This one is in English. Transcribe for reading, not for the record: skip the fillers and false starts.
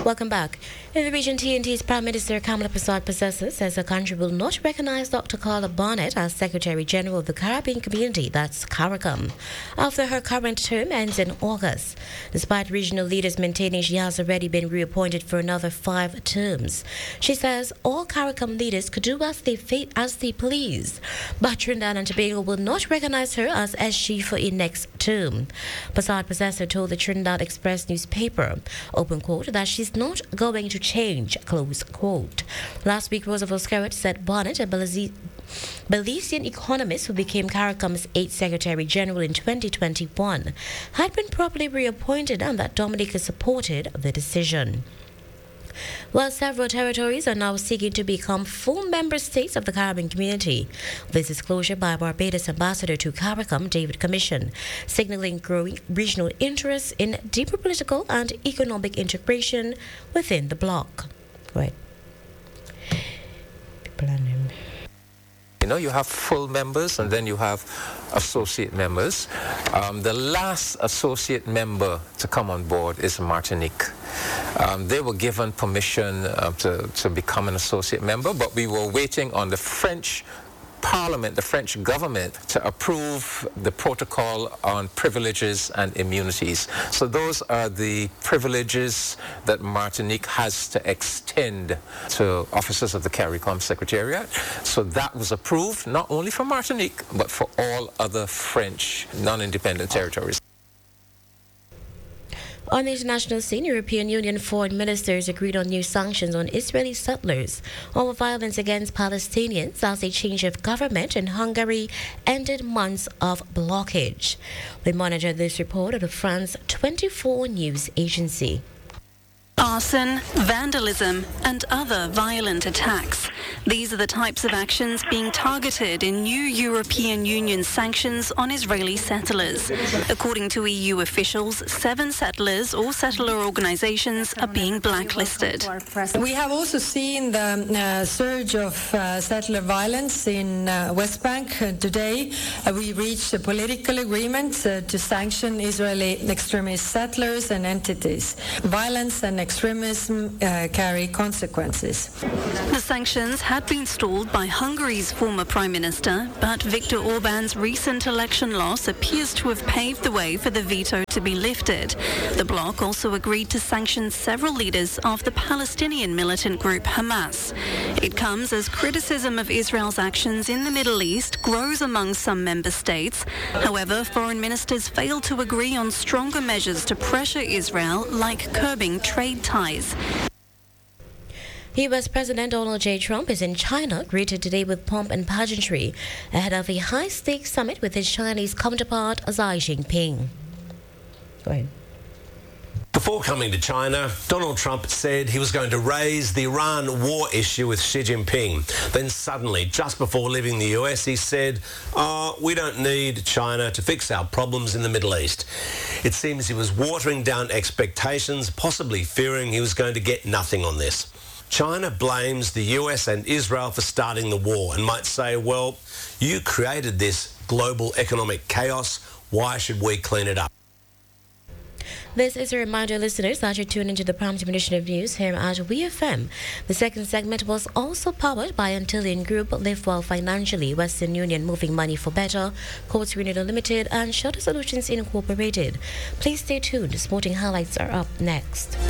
Welcome back. In the region, TNT's Prime Minister Kamala Prasad Pasesa says the country will not recognize Dr. Carla Barnett as Secretary General of the Caribbean Community, that's CARICOM, after her current term ends in August. Despite regional leaders maintaining she has already been reappointed for another 5 terms. She says all CARICOM leaders could do as they please, but Trinidad and Tobago will not recognize her as SG for a next term. Prasad Pasesa told the Trinidad Express newspaper, open quote, that she's not going to change, close quote. Last week, Roosevelt Skerritt said Barnett, a Belizean economist who became CARICOM's 8th Secretary General in 2021, had been properly reappointed and that Dominica supported the decision. While several territories are now seeking to become full member states of the Caribbean Community. This disclosure by Barbados Ambassador to CARICOM, David Commission, signaling growing regional interest in deeper political and economic integration within the bloc. Right. You have full members and then you have associate members. The last associate member to come on board is Martinique. They were given permission to become an associate member, but we were waiting on the French Parliament, the French government, to approve the protocol on privileges and immunities. So those are the privileges that Martinique has to extend to officers of the CARICOM Secretariat. So that was approved not only for Martinique, but for all other French non-independent territories. On the international scene, European Union foreign ministers agreed on new sanctions on Israeli settlers over violence against Palestinians as a change of government in Hungary ended months of blockage. We monitor this report of the France 24 news agency. Arson, vandalism, and other violent attacks. These are the types of actions being targeted in new European Union sanctions on Israeli settlers. According to EU officials, 7 settlers or settler organizations are being blacklisted. We have also seen the surge of settler violence in West Bank. Today, we reached a political agreement to sanction Israeli extremist settlers and entities. Violence and extremism carry consequences. The sanctions had been stalled by Hungary's former Prime Minister, but Viktor Orban's recent election loss appears to have paved the way for the veto to be lifted. The bloc also agreed to sanction several leaders of the Palestinian militant group Hamas. It comes as criticism of Israel's actions in the Middle East grows among some member states. However, foreign ministers failed to agree on stronger measures to pressure Israel, like curbing trade ties. U.S. President Donald J. Trump is in China, greeted today with pomp and pageantry, ahead of a high-stakes summit with his Chinese counterpart, Xi Jinping. Go ahead. Before coming to China, Donald Trump said he was going to raise the Iran war issue with Xi Jinping. Then suddenly, just before leaving the US, he said, we don't need China to fix our problems in the Middle East. It seems he was watering down expectations, possibly fearing he was going to get nothing on this. China blames the US and Israel for starting the war and might say, well, you created this global economic chaos. Why should we clean it up? This is a reminder, listeners, that you're tuned into the Prime Minister of News here at WeFM. The second segment was also powered by Antillean Group, Live Well Financially, Western Union Moving Money for Better, Courts Renewal Limited, and Shutter Solutions Incorporated. Please stay tuned. Sporting highlights are up next.